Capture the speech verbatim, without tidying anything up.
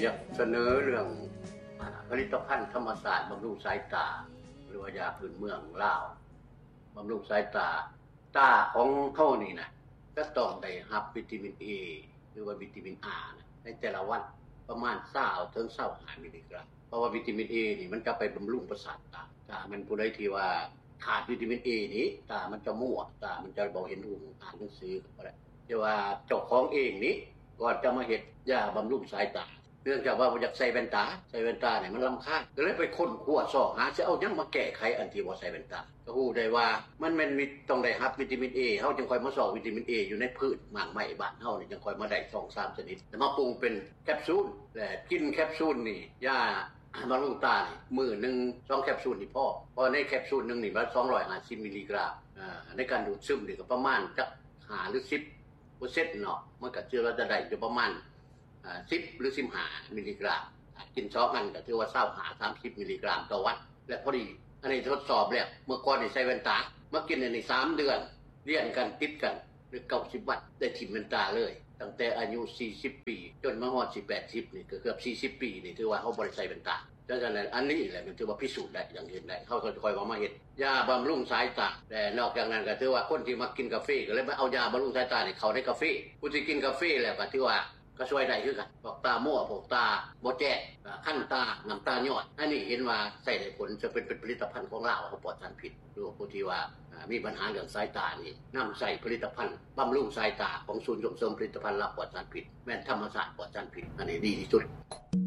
อยากเสนอเรื่องผลิตภัณฑ์ธรรมศาสตร์บำรุงสายตาหรือว่ายาพื้นเมืองลาวบำรุงสายตาตาของเฮานี่นะก็ต้องได้รับวิตามิน A หรือว่าวิตามิน R นะในแต่ละวันประมาณยี่สิบถึงยี่สิบห้ามิลลิกรัมเพราะว่าวิตามิน A นี่มันจะไปบำรุงประสาทตาตามันผู้ใดที่ว่าขาดวิตามิน A นี้ตามันจะมั่วตามันจะบ่เห็นรูปอ่านหนังสือก็ได้แต่ว่าเจ้าของเองนี้ก่อนจะมาเฮ็ดยาบำรุงสายตาเนื่องจากว่าอยากใส่แว่นตาใส่แว่นตาเนี่ยมันรำคาญก็เลยไปค้นคว้าซอกหาจะเอาหยังมาแก้ไขอันที่ว่าใส่แว่นตาก็ฮู้ได้ว่ามันแม่นมีต้องได้รับวิตามิน A เฮาจึงค่อยมาซอกวิตามิน A อยู่ในพืชหมากไม้บ้านเฮานี่จึงค่อยมาได้ สองถึงสาม ชนิดแล้วมาปรุงเป็นแคปซูลและกินแคปซูลนี่ยาบำรุงตานี่มื้อนึงสองแคปซูลนี่พอเพราะในแคปซูลนึงนี่มันสองร้อยห้าสิบมิลลิกรัมอ่าในการดูดซึมนี่ก็ประมาณจักห้าหรือสิบเปอร์เซ็นต์ เนาะมันก็ถือว่าจะได้อยู่ประมาณอ่าสิบหรือสิบห้ามิลลิกรัมกินซอกกันก็ถือว่ายี่สิบห้า สามสิบมิลลิกรัมต่อวันและพอดีอันนี้ทดสอบแล้วเมื่อก่อนนี่ใส่แว่นตามากินในสามเดือนเรียนกันติดกันหรือเก้าสิบวันได้ถิ่มแว่นตาเลยตั้งแต่อายุสี่สิบปีจนมาฮอดสิบแปดสิบนี่ก็เกือบสี่สิบปีนี่ถือว่าเฮาบ่ได้ใส่แว่นตาดังนั้นอันนี้แหละมันถือว่าพิสูจน์ได้อย่างเห็นได้เฮาก็ค่อยว่ามาเฮ็ดยาบำรุงสายตาแต่นอกจากนั้นก็ถือว่าคนที่มากินกาแฟก็เลยมาเอายาบำรุงสายตานี่เข้าในกาแฟผู้ที่กินกาแฟแล้วก็ถือว่าก็ช่วยได้คือกันพวกตามั่วพวกตาบ่แจ้งคั่นตาน้ำตาย้อนอันนี้เห็นว่าใช้ได้ผลจะเป็นเป็นผลิตภัณฑ์ของลาวเขาปลอดสารพิษหรือผู้ที่ว่ามีปัญหาเรื่องสายตานี่นำใส่ผลิตภัณฑ์บำรุงสายตาของศูนย์ส่งเสริมผลิตภัณฑ์ลาวปลอดสารพิษแม่นธรรมศาสตร์ปลอดสารพิษอันนี้ดีที่สุด